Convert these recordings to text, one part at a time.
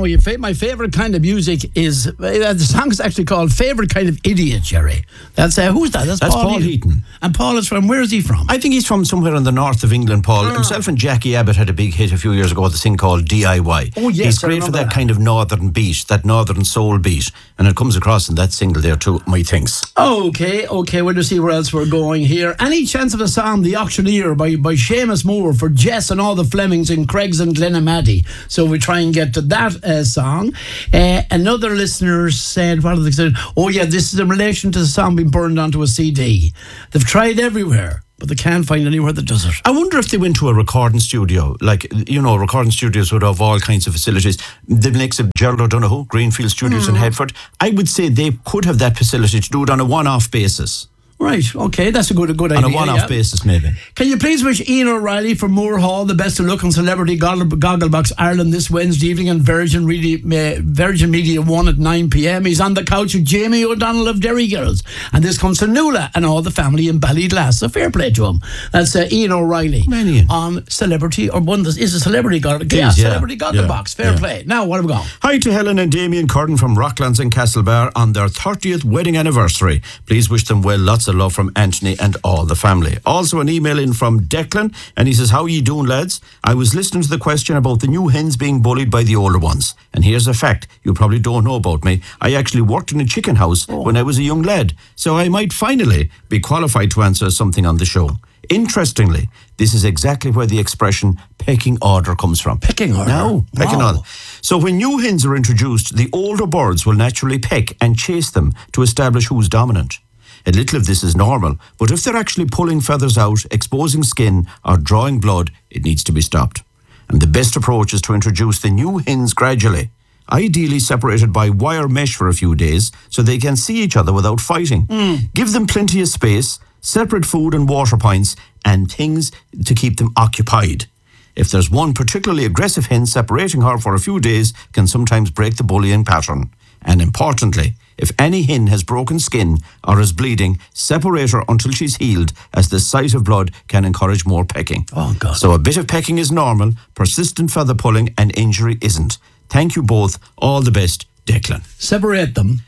know, my favourite kind of music is the song's actually called "Favourite Kind of Idiot." Jerry, that's who's that? That's Paul Heaton. And Paul is from, where is he from? I think he's from somewhere in the north of England. Paul himself and Jackie Abbott had a big hit a few years ago with a thing called DIY. Oh yes, he's great for that kind of northern beat, that northern soul beat, and it comes across in that single there too. My thinks. Okay, we'll just see where else we're going here. Any chance of a song, "The Auctioneer" by Seamus Moore for Jess and all the Flemings in Craigs and Glenamaddy? So we try and get to that song. Another listener said, what did they say? Oh yeah, this is in relation to the song being burned onto a CD. They've tried everywhere, but they can't find anywhere that does it. I wonder if they went to a recording studio, like, recording studios would have all kinds of facilities. The likes of Gerald O'Donoghue, Greenfield Studios in Headford. I would say they could have that facility to do it on a one-off basis. Right, okay, that's a good idea. On a one-off basis, maybe. Can you please wish Ian O'Reilly from Moore Hall the best of luck on Celebrity Gogglebox Ireland this Wednesday evening on Virgin Media 1 at 9 p.m. He's on the couch with Jamie O'Donnell of Derry Girls. And this comes to Nuala and all the family in Ballyglass. So fair play to him. That's Ian O'Reilly on Celebrity, or one that is a Celebrity Gogglebox. Celebrity Gogglebox. Fair play. Now, what have we got? Hi to Helen and Damien Curtin from Rocklands and Castlebar on their 30th wedding anniversary. Please wish them well. Lots of love from Anthony and all the family. Also an email in from Declan, and he says, how you doing, lads? I was listening to the question about the new hens being bullied by the older ones, and here's a fact you probably don't know about me. I actually worked in a chicken house when I was a young lad, so I might finally be qualified to answer something on the show. Interestingly, this is exactly where the expression pecking order comes from. Pecking order? No, pecking order. So when new hens are introduced, the older birds will naturally peck and chase them to establish who's dominant. A little of this is normal, but if they're actually pulling feathers out, exposing skin, or drawing blood, it needs to be stopped. And the best approach is to introduce the new hens gradually, ideally separated by wire mesh for a few days, so they can see each other without fighting. Give them plenty of space, separate food and water points, and things to keep them occupied. If there's one particularly aggressive hen, separating her for a few days can sometimes break the bullying pattern. And importantly, if any hen has broken skin or is bleeding, separate her until she's healed, as the sight of blood can encourage more pecking. Oh, God. So a bit of pecking is normal, persistent feather pulling and injury isn't. Thank you both. All the best, Declan. Separate them.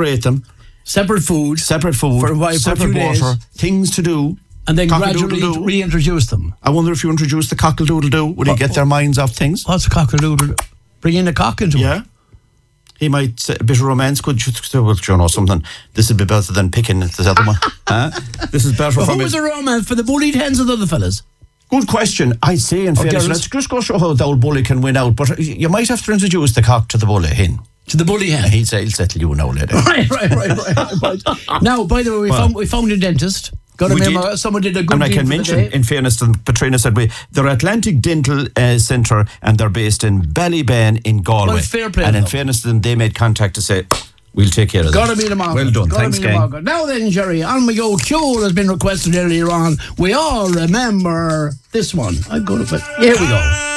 Separate food. Separate food. For separate water. Things to do. And then gradually reintroduce them. I wonder if you introduce the cockle-doodle-doo, would he get their minds off things? What's cockle-doodle-doo? Bring in a cock into it. Yeah. He might say a bit of romance. Could you know something? This would be better than picking this other one. This is better for me. Who was the romance for the bullied hens or the other fellas? Good question. I say in fairness, let's just go show how the old bully can win out. But you might have to introduce the cock to the bully hen. To the bully hen? He'll settle you now later. Right. Now, by the way, we found a dentist. Someone did a good And I can mention, in fairness to them, Patrina said they're Atlantic Dental Centre, and they're based in Ballyban in Galway. Well, fair play. And in fairness to them, they made contact to say, we'll take care of that. Gotta be the market. Well done. Thanks, gang. Now then, Jerry, on we go. Cure has been requested earlier on. We all remember this one. I'm going to put. Here we go.